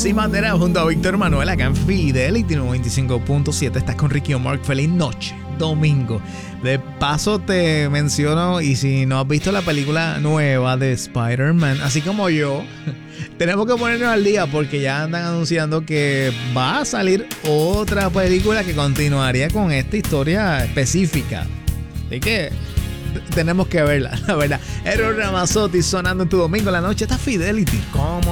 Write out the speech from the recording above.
Sin Bandera junto a Víctor Manuel acá en Fidelity 95.7. Estás con Ricky Omar. Feliz noche, domingo. De paso te menciono, y si no has visto la película nueva de Spider-Man, así como yo, tenemos que ponernos al día porque ya andan anunciando que va a salir otra película que continuaría con esta historia específica. Así que tenemos que verla, la verdad. Eros Ramazzotti sonando en tu domingo en la noche. Está Fidelity. ¿Cómo?